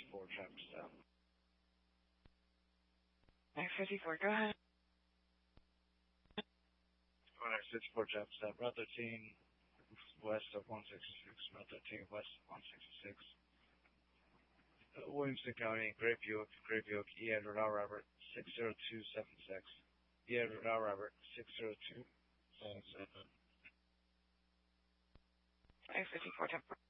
54 traffic stop. 54, go ahead. 54 traffic stop, Route 13, west of 166, Route 13, west of 166. Williamson County, Great Buick, E. Edward R. Robert, 60276. E. Edward R. Robert, 60277. 54, temper.